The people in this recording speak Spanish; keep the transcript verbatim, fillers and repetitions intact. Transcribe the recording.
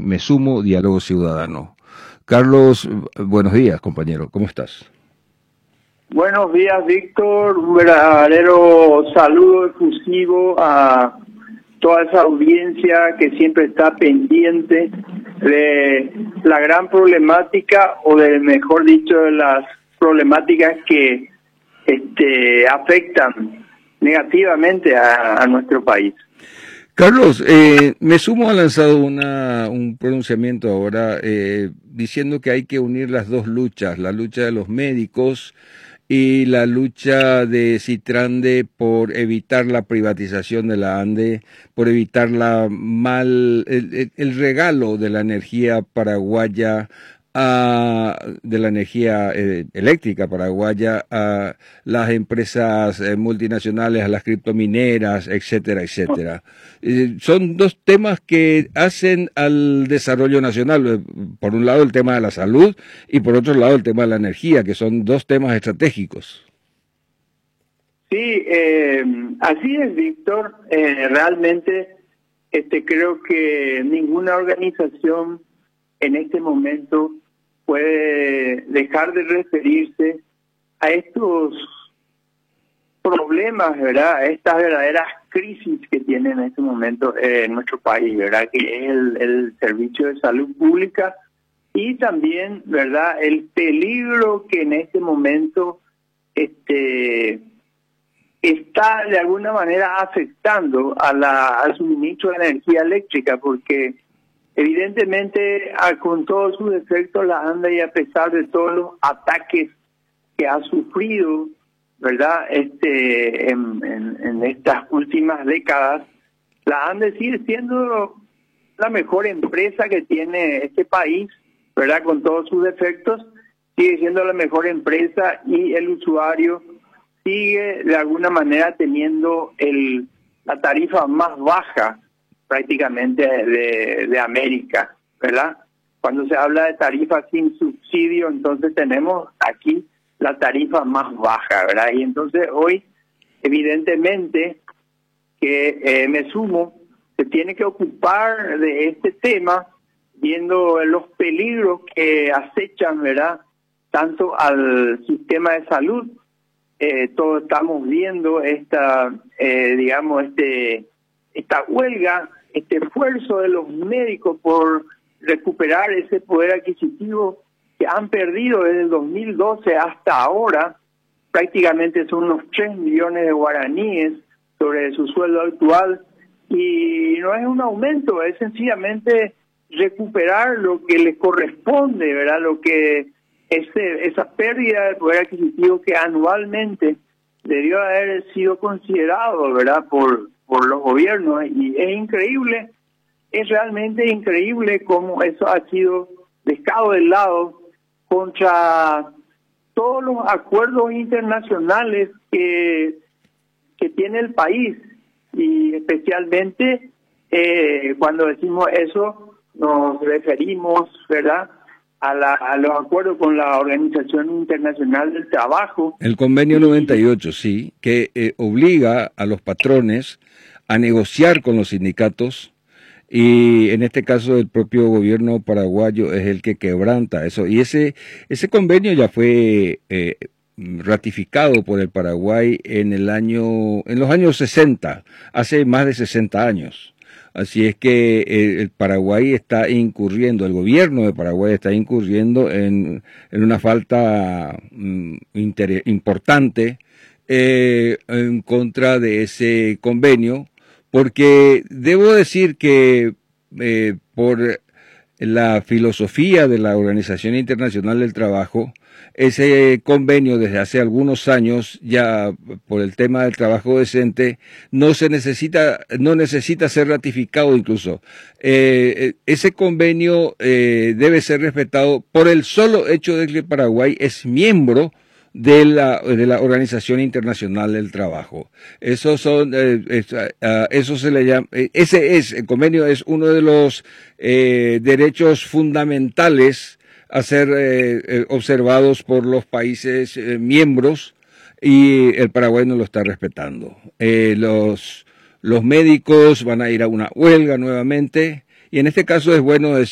Me Sumo, Diálogo Ciudadano. Carlos, buenos días, compañero, ¿cómo estás? Buenos días, Víctor. Un verdadero saludo efusivo a toda esa audiencia que siempre está pendiente de la gran problemática, o de mejor dicho, de las problemáticas que este, afectan negativamente a, a nuestro país. Carlos, eh, Me Sumo ha lanzado una, un pronunciamiento ahora eh, diciendo que hay que unir las dos luchas, la lucha de los médicos y la lucha de Citrande por evitar la privatización de la ANDE, por evitar la mal el, el, el regalo de la energía paraguaya a, de la energía eh, eléctrica paraguaya a las empresas eh, multinacionales, a las criptomineras, etcétera, etcétera. Eh, son dos temas que hacen al desarrollo nacional. Por un lado el tema de la salud y por otro lado el tema de la energía, que son dos temas estratégicos. Sí, eh, así es, Víctor. Eh, realmente este, creo que ninguna organización en este momento puede dejar de referirse a estos problemas, ¿verdad? A estas verdaderas crisis que tiene en este momento eh, nuestro país, ¿verdad? Que es el, el servicio de salud pública y también, ¿verdad? El peligro que en este momento este está de alguna manera afectando a la, al suministro de energía eléctrica, porque evidentemente, a, con todos sus defectos, la ANDE, y a pesar de todos los ataques que ha sufrido, ¿verdad? Este, en, en, en estas últimas décadas, la ANDE sigue siendo la mejor empresa que tiene este país, ¿verdad? Con todos sus defectos, sigue siendo la mejor empresa y el usuario sigue de alguna manera teniendo el, la tarifa más baja prácticamente de, de América, ¿verdad? Cuando se habla de tarifa sin subsidio, entonces tenemos aquí la tarifa más baja, ¿verdad? Y entonces hoy, evidentemente, que eh, Me Sumo se tiene que ocupar de este tema, viendo los peligros que acechan, ¿verdad? Tanto al sistema de salud, eh, todos estamos viendo esta, eh, digamos, este esta huelga, este esfuerzo de los médicos por recuperar ese poder adquisitivo que han perdido desde el dos mil doce hasta ahora. Prácticamente son unos tres millones de guaraníes sobre su sueldo actual, y no es un aumento, es sencillamente recuperar lo que les corresponde, ¿verdad? Lo que ese, esa pérdida de poder adquisitivo que anualmente debió haber sido considerado, ¿verdad?, por por los gobiernos. Y es increíble, es realmente increíble cómo eso ha sido dejado de lado contra todos los acuerdos internacionales que, que tiene el país, y especialmente eh, cuando decimos eso nos referimos, ¿verdad?, A, la, a los acuerdos con la Organización Internacional del Trabajo. El convenio noventa y ocho, sí, que eh, obliga a los patrones a negociar con los sindicatos, y en este caso el propio gobierno paraguayo es el que quebranta eso. Y ese ese convenio ya fue eh, ratificado por el Paraguay en el año en los años sesenta, hace más de sesenta años. Así es que eh, el Paraguay está incurriendo, el gobierno de Paraguay está incurriendo en, en una falta mm, inter, importante eh, en contra de ese convenio, porque debo decir que eh, por la filosofía de la Organización Internacional del Trabajo, ese convenio desde hace algunos años, ya por el tema del trabajo decente, no se necesita, no necesita ser ratificado incluso. Eh, ese convenio eh, debe ser respetado por el solo hecho de que Paraguay es miembro de la de la Organización Internacional del Trabajo. Eso son eh, es, uh, eso se le llama eh, ese es el convenio, es uno de los eh, derechos fundamentales a ser eh, eh, observados por los países eh, miembros, y el Paraguay no lo está respetando. Eh, los los médicos van a ir a una huelga nuevamente, y en este caso es bueno decir